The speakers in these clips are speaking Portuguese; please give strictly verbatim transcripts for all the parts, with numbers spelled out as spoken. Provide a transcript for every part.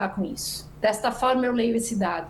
com isso. Desta forma, eu leio esse dado.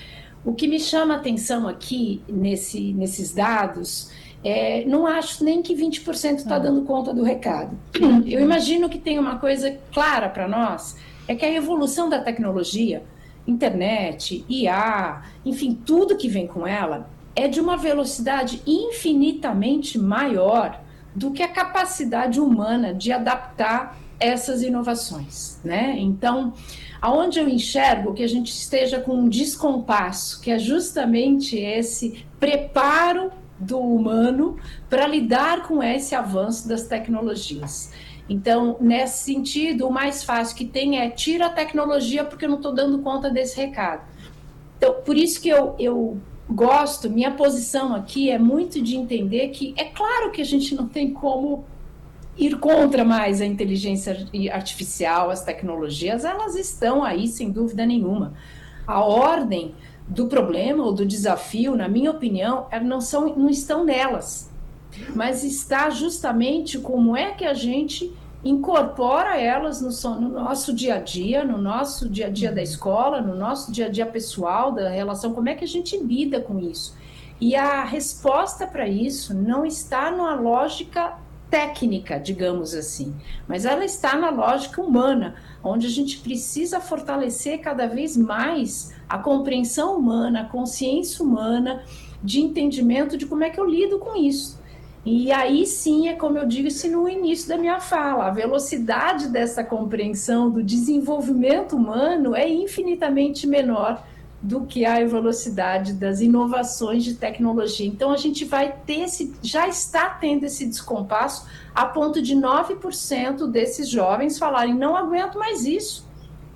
O que me chama a atenção aqui, nesse, nesses dados, é, não acho nem que vinte por cento está dando conta do recado. Eu imagino que tem uma coisa clara para nós, é que a evolução da tecnologia, internet, I A, enfim, tudo que vem com ela, é de uma velocidade infinitamente maior do que a capacidade humana de adaptar essas inovações, né? Então, aonde eu enxergo que a gente esteja com um descompasso, que é justamente esse preparo do humano para lidar com esse avanço das tecnologias. Então, nesse sentido, o mais fácil que tem é tira a tecnologia porque eu não estou dando conta desse recado. Então, por isso que eu, eu gosto, minha posição aqui é muito de entender que é claro que a gente não tem como ir contra mais a inteligência artificial, as tecnologias, elas estão aí sem dúvida nenhuma. A ordem do problema ou do desafio, na minha opinião, não, são, não estão nelas, mas está justamente como é que a gente incorpora elas no, no nosso dia a dia, no nosso dia a dia da escola, no nosso dia a dia pessoal, da relação, como é que a gente lida com isso. E a resposta para isso não está numa lógica técnica, digamos assim, mas ela está na lógica humana, onde a gente precisa fortalecer cada vez mais a compreensão humana, a consciência humana, de entendimento de como é que eu lido com isso. E aí sim, é como eu disse no início da minha fala, a velocidade dessa compreensão do desenvolvimento humano é infinitamente menor do que a velocidade das inovações de tecnologia. Então, a gente vai ter esse, já está tendo esse descompasso a ponto de nove por cento desses jovens falarem, não aguento mais isso.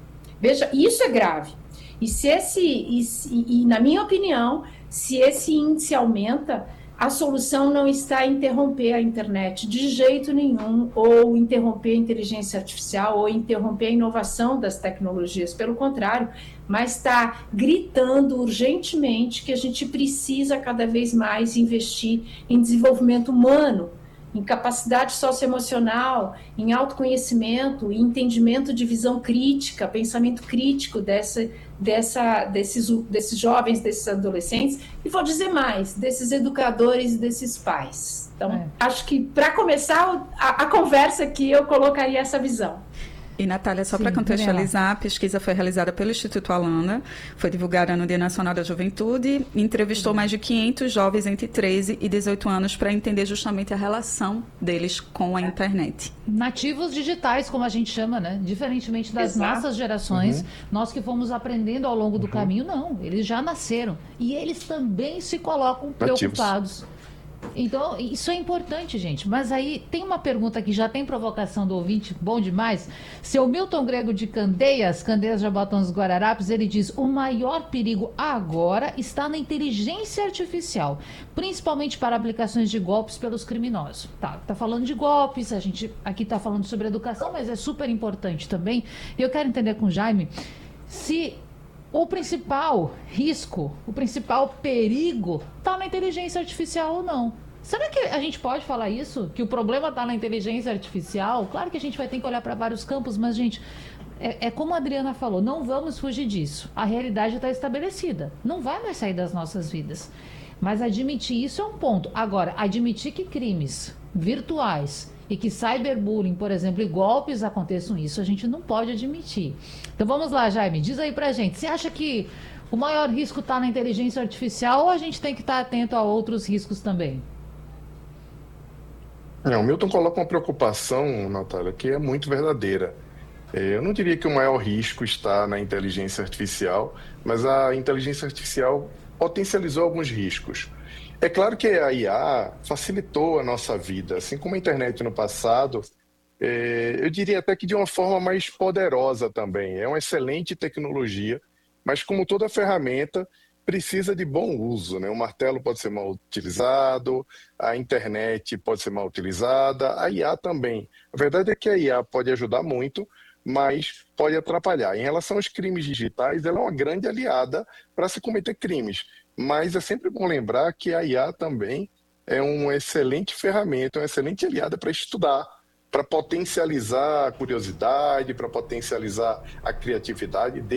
Veja, isso é grave. E, se esse, e, e na minha opinião, se esse índice aumenta, a solução não está em interromper a internet de jeito nenhum, ou interromper a inteligência artificial, ou interromper a inovação das tecnologias. Pelo contrário, mas está gritando urgentemente que a gente precisa cada vez mais investir em desenvolvimento humano, em capacidade socioemocional, em autoconhecimento, em entendimento de visão crítica, pensamento crítico dessa, dessa, desses, desses jovens, desses adolescentes, e vou dizer mais, desses educadores e desses pais. Então, é. acho que para começar a, a conversa aqui, eu colocaria essa visão. E, Natália, só para contextualizar, a pesquisa foi realizada pelo Instituto Alana, foi divulgada no Dia Nacional da Juventude, e entrevistou mais de quinhentos jovens entre treze e dezoito anos para entender justamente a relação deles com a internet. Nativos digitais, como a gente chama, né? Diferentemente das Exato. nossas gerações, uhum. nós que fomos aprendendo ao longo do uhum. caminho, não, eles já nasceram. E eles também se colocam preocupados. Nativos. Então, isso é importante, gente. Mas aí tem uma pergunta que já tem provocação do ouvinte, bom demais. Seu Milton Grego de Candeias, Candeias Jabotão dos Guararapes, ele diz: o maior perigo agora está na inteligência artificial, principalmente para aplicações de golpes pelos criminosos. Tá, tá falando de golpes, a gente aqui tá falando sobre educação, mas é super importante também. E eu quero entender com o Jaime se o principal risco, o principal perigo está na inteligência artificial ou não. Será que a gente pode falar isso? Que o problema está na inteligência artificial? Claro que a gente vai ter que olhar para vários campos, mas, gente, é, é como a Adriana falou, não vamos fugir disso. A realidade está estabelecida. Não vai mais sair das nossas vidas. Mas admitir isso é um ponto. Agora, admitir que crimes virtuais e que cyberbullying, por exemplo, e golpes aconteçam, isso a gente não pode admitir. Então vamos lá, Jaime, diz aí pra gente, você acha que o maior risco está na inteligência artificial ou a gente tem que estar atento a outros riscos também? É, o Milton coloca uma preocupação, Natália, que é muito verdadeira. É, eu não diria que o maior risco está na inteligência artificial, mas a inteligência artificial potencializou alguns riscos. É claro que a I A facilitou a nossa vida, assim como a internet no passado, é, eu diria até que de uma forma mais poderosa também. É uma excelente tecnologia, mas como toda ferramenta, precisa de bom uso, né? O martelo pode ser mal utilizado, a internet pode ser mal utilizada, a I A também. A verdade é que a I A pode ajudar muito, mas pode atrapalhar. Em relação aos crimes digitais, ela é uma grande aliada para se cometer crimes. Mas é sempre bom lembrar que a I A também é uma excelente ferramenta, uma excelente aliada para estudar. para potencializar a curiosidade, para potencializar a criatividade